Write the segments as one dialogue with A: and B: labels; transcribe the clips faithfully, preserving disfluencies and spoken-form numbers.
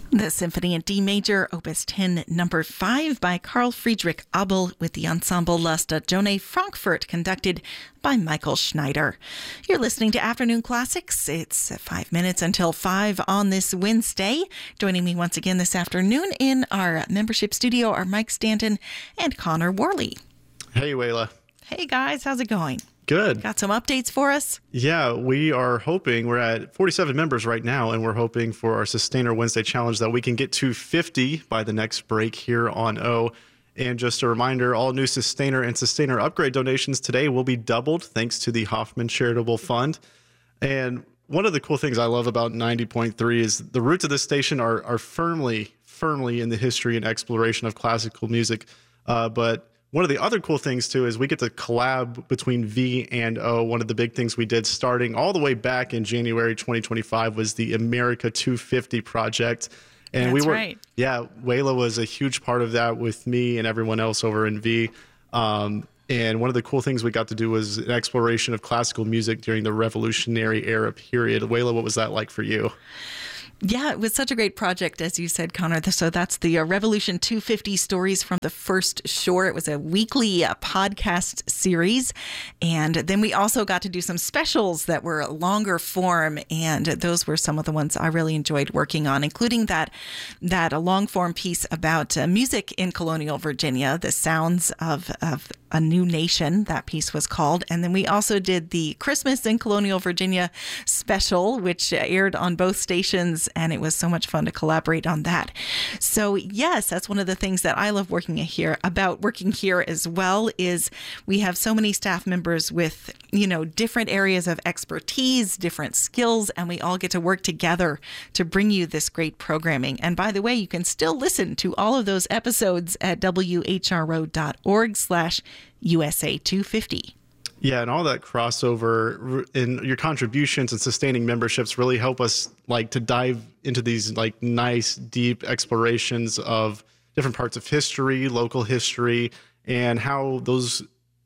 A: The Symphony in D Major, Opus ten, number five by Carl Friedrich Abel with the Ensemble La Stagione Frankfurt, conducted by Michael Schneider. You're listening to Afternoon Classics. It's five minutes until five on this Wednesday. Joining me once again this afternoon in our membership studio are Mike Stanton and Connor Worley.
B: Hey, Wayla.
A: Hey, guys. How's it going?
B: Good.
A: Got some updates for us?
B: Yeah, we are hoping, we're at forty-seven members right now, and we're hoping for our Sustainer Wednesday Challenge that we can get to fifty by the next break here on O. And just a reminder, all new Sustainer and Sustainer Upgrade donations today will be doubled thanks to the Hoffman Charitable Fund. And one of the cool things I love about ninety point three is the roots of this station are, are firmly, firmly in the history and exploration of classical music. Uh, but One of the other cool things, too, is we get to collab between V and O. One of the big things we did starting all the way back in January twenty twenty-five was the America two fifty project. And
A: That's
B: we were,
A: right.
B: Yeah, Wayla was a huge part of that with me and everyone else over in V. Um, and one of the cool things we got to do was an exploration of classical music during the Revolutionary Era period. Wayla, what was that like for you?
A: Yeah, it was such a great project, as you said, Connor. So that's the uh, Revolution two fifty Stories from the First Shore. It was a weekly uh, podcast series. And then we also got to do some specials that were longer form. And those were some of the ones I really enjoyed working on, including that, that uh, long form piece about uh, music in colonial Virginia, the sounds of, of a new nation, that piece was called. And then we also did the Christmas in colonial Virginia special, which aired on both stations. And it was so much fun to collaborate on that. So yes, that's one of the things that I love working here about working here as well, is we have so many staff members with, you know, different areas of expertise, different skills, and we all get to work together to bring you this great programming. And by the way, you can still listen to all of those episodes at W H R O dot org slash U S A two fifty.
B: Yeah, and all that crossover and your contributions and sustaining memberships really help us like to dive into these like nice, deep explorations of different parts of history, local history, and how those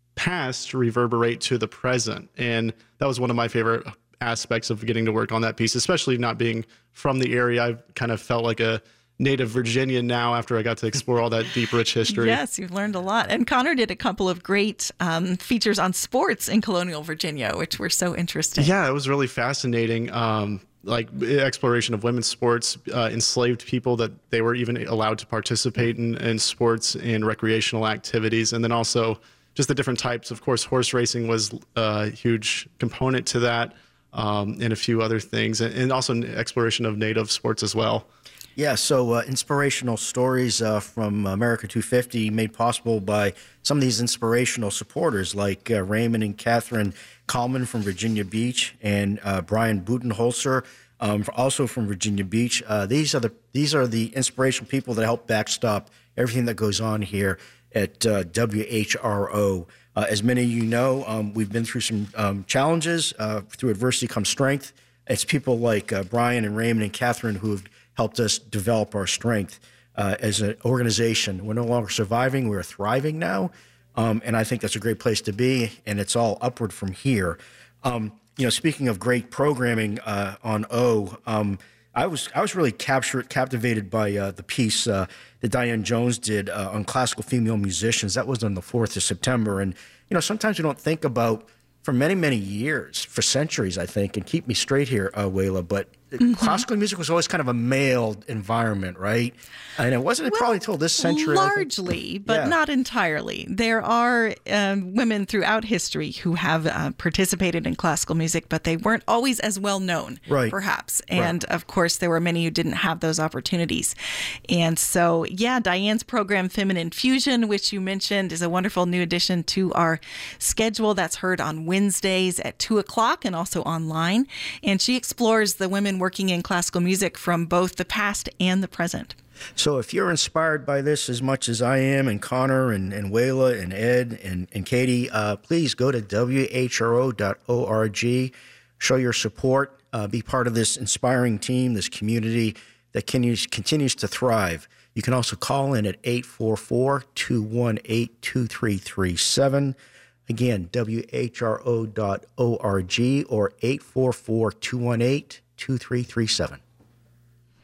B: past reverberate to the present. And that was one of my favorite aspects of getting to work on that piece, especially not being from the area. I kind of felt like a native Virginian now after I got to explore all that deep, rich history.
A: Yes, you've learned a lot. And Connor did a couple of great um, features on sports in colonial Virginia, which were so interesting.
B: Yeah, it was really fascinating. Um, like exploration of women's sports, uh, enslaved people, that they were even allowed to participate in, in sports and recreational activities. And then also just the different types. Of course, horse racing was a huge component to that, um, and a few other things. And, and also exploration of native sports as well.
C: Yeah, so uh, inspirational stories uh, from America two fifty made possible by some of these inspirational supporters like uh, Raymond and Catherine Coleman from Virginia Beach and uh, Brian Butenholzer, um, also from Virginia Beach. Uh, these are the these are the inspirational people that help backstop everything that goes on here at uh, W H R O. Uh, as many of you know, um, we've been through some um, challenges. Uh, through adversity comes strength. It's people like uh, Brian and Raymond and Catherine who have helped us develop our strength uh, as an organization. We're no longer surviving, we're thriving now. Um, and I think that's a great place to be, and it's all upward from here. Um, you know, speaking of great programming uh, on O, um, I was I was really captured, captivated by uh, the piece uh, that Diane Jones did uh, on classical female musicians. That was on the fourth of September. And, you know, sometimes we don't think about, for many, many years, for centuries, I think, and keep me straight here, uh, Wayla, but mm-hmm. classical music was always kind of a male environment, right? And it wasn't well, probably until this century.
A: Largely, but yeah. not entirely. There are um, women throughout history who have uh, participated in classical music, but they weren't always as well known,
C: right.
A: perhaps. And,
C: right.
A: of course, there were many who didn't have those opportunities. And so, yeah, Diane's program, Feminine Fusion, which you mentioned, is a wonderful new addition to our schedule that's heard on Wednesdays at two o'clock and also online. And she explores the women working in classical music from both the past and the present.
C: So if you're inspired by this as much as I am, and Connor and, and Wayla and Ed and, and Katie, uh, please go to W H R O dot org, show your support, uh, be part of this inspiring team, this community that continues, continues to thrive. You can also call in at eight four four, two one eight, two three three seven. Again, W H R O dot org or eight four four, two one eight, two three three seven.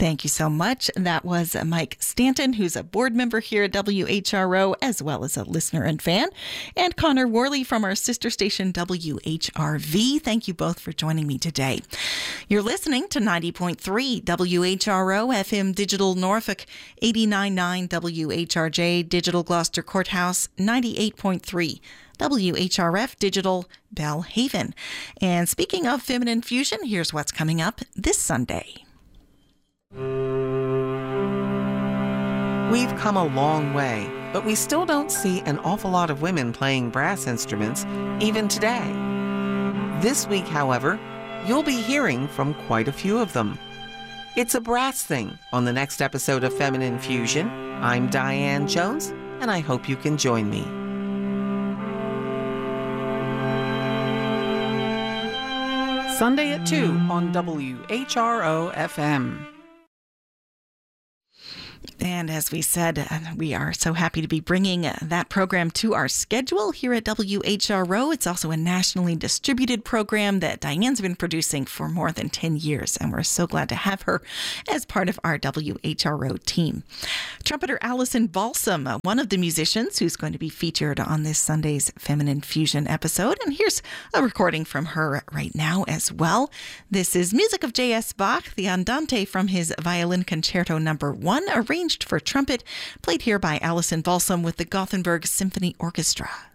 A: Thank you so much. That was Mike Stanton, who's a board member here at W H R O, as well as a listener and fan, and Connor Worley from our sister station, W H R V. Thank you both for joining me today. You're listening to ninety point three W H R O F M Digital Norfolk, eighty-nine point nine W H R J Digital Gloucester Courthouse, ninety-eight point three W H R F Digital Belhaven. And speaking of Feminine Fusion, here's what's coming up this Sunday.
D: We've come a long way, but we still don't see an awful lot of women playing brass instruments, even today. This week, however, you'll be hearing from quite a few of them. It's a brass thing on the next episode of Feminine Fusion. I'm Diane Jones, and I hope you can join me. Sunday at two on W H R O F M.
A: And as we said, we are so happy to be bringing that program to our schedule here at W H R O. It's also a nationally distributed program that Diane's been producing for more than ten years, and we're so glad to have her as part of our W H R O team. Trumpeter Allison Balsam, one of the musicians who's going to be featured on this Sunday's Feminine Fusion episode, and here's a recording from her right now as well. This is music of J S Bach, the Andante from his Violin Concerto Number One, arranged for trumpet, played here by Allison Balsam with the Gothenburg Symphony Orchestra.